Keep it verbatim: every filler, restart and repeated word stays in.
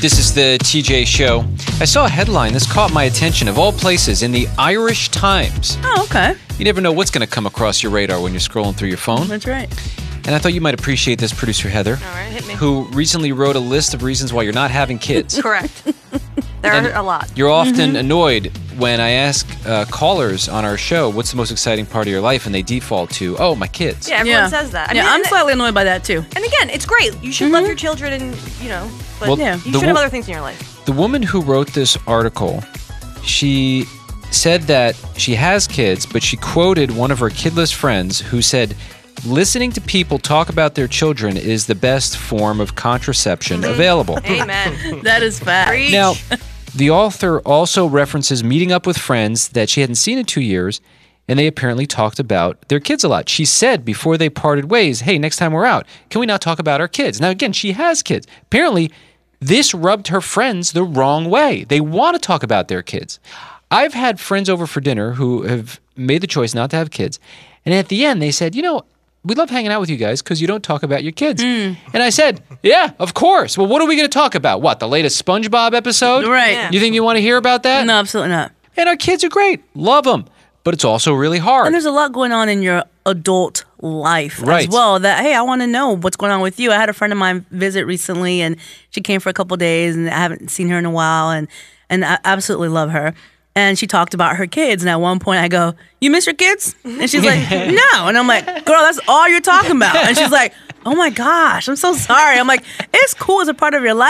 This is the T J Show. I saw a headline. This caught my attention, of all places, in the Irish Times. Oh, okay. You never know what's going to come across your radar when you're scrolling through your phone. That's right. And I thought you might appreciate this, producer Heather. All right, hit me. Who recently wrote a list of reasons why you're not having kids. Correct. There And are a lot. You're often Mm-hmm. annoyed when I ask uh, callers on our show, what's the most exciting part of your life? And they default to, oh, my kids. Yeah, everyone yeah. says that. I yeah, mean, I'm and, slightly annoyed by that, too. and again, it's great. You should love your children and, you know, but Well, Yeah. you the should have wo- other things in your life. The woman who wrote this article, she said that she has kids, but she quoted one of her kidless friends who said, listening to people talk about their children is the best form of contraception available. Amen. That is fact. Preach. Now, the author also references meeting up with friends that she hadn't seen in two years, and they apparently talked about their kids a lot. She said before they parted ways, hey, next time we're out, can we not talk about our kids? Now, again, she has kids. Apparently, this rubbed her friends the wrong way. They want to talk about their kids. I've had friends over for dinner who have made the choice not to have kids, and at the end, they said, you know, we love hanging out with you guys because you don't talk about your kids. And I said, yeah, of course. Well, what are we going to talk about? What, the latest SpongeBob episode? Right. Yeah. You think you want to hear about that? No, absolutely not. And our kids are great. Love them. But it's also really hard. And there's a lot going on in your adult life Right. as well that, hey, I want to know what's going on with you. I had a friend of mine visit recently, and she came for a couple of days, and I haven't seen her in a while, and, and I absolutely love her. And she talked about her kids, and at one point I go, you miss your kids? And she's like, no. And I'm like, girl, that's all you're talking about. And she's like, oh my gosh, I'm so sorry. I'm like, it's cool as a part of your life.